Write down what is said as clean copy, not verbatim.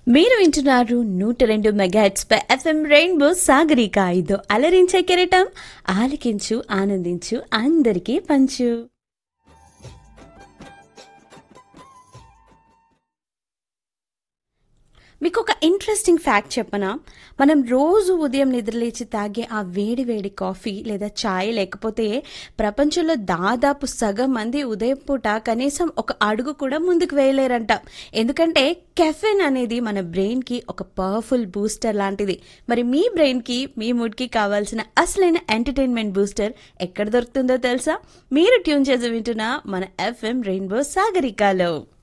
మీరు వింటున్నారు 102 మెగాహెట్స్ పై FM rainbow Sagarika. ఇదో అలరించే కెరటం, ఆలకించు ఆనందించు అందరికీ పంచు. మీకు ఒక ఇంట్రెస్టింగ్ ఫ్యాక్ట్ చెప్పనా? మనం రోజు ఉదయం నిద్రలేచి తాగే ఆ వేడి వేడి కాఫీ లేదా చాయ్ లేకపోతే ప్రపంచంలో దాదాపు సగం మంది ఉదయం పూట కనీసం ఒక అడుగు కూడా ముందుకు వేయలేరంట. ఎందుకంటే కెఫెన్ అనేది మన బ్రెయిన్కి ఒక పవర్ఫుల్ బూస్టర్ లాంటిది. మరి మీ బ్రెయిన్కి, మీ మూడ్కి కావాల్సిన అసలైన ఎంటర్టైన్మెంట్ బూస్టర్ ఎక్కడ దొరుకుతుందో తెలుసా? మీరు ట్యూన్ చేసి వింటున్న మన ఎఫ్ఎం రెయిన్బో సాగరికాలో.